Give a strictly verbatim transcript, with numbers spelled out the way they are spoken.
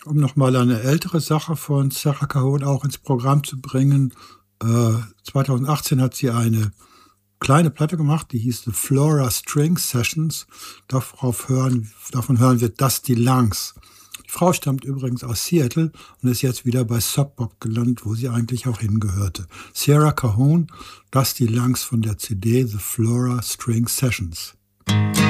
Um noch mal eine ältere Sache von Sarah Cajon auch ins Programm zu bringen, äh, zweitausendachtzehn hat sie eine kleine Platte gemacht, die hieß „The Flora String Sessions". Darauf hören davon hören wir „Dusty Lungs". Die Frau stammt übrigens aus Seattle und ist jetzt wieder bei Sub Pop gelandet, wo sie eigentlich auch hingehörte. Sarah Cajon, „Dusty Lungs" von der C D „The Flora String Sessions".